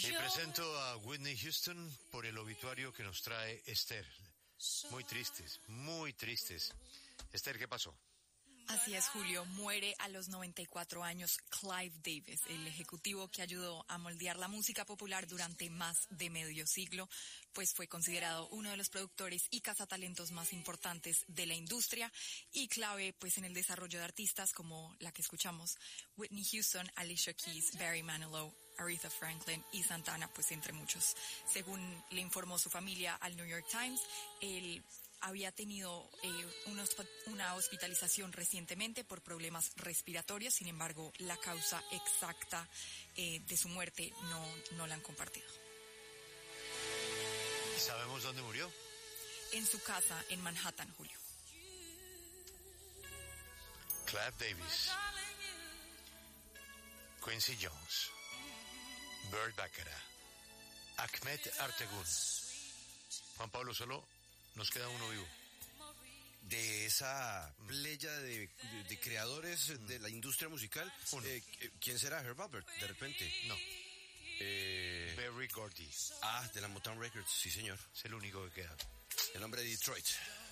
Y presento a Whitney Houston por el obituario que nos trae Esther. Muy tristes, muy tristes. Esther, ¿qué pasó? Así es, Julio. Muere a los 94 años Clive Davis, el ejecutivo que ayudó a moldear la música popular durante más de medio siglo, pues fue considerado uno de los productores y cazatalentos más importantes de la industria y clave pues en el desarrollo de artistas como la que escuchamos, Whitney Houston, Alicia Keys, Barry Manilow, Aretha Franklin y Santana, pues entre muchos. Según le informó su familia al New York Times, él había tenido una hospitalización recientemente por problemas respiratorios. Sin embargo, la causa exacta de su muerte no la han compartido. ¿Sabemos dónde murió? En su casa en Manhattan, Julio. Clive Davis, Quincy Jones, Burt Bacharach, Ahmet Ertegun. Juan Pablo, solo nos queda uno vivo. De esa playa de creadores de la industria musical, ¿quién será? Herb Alpert, de repente. No. Berry Gordy. De la Motown Records, sí señor. Es el único que queda. El hombre de Detroit.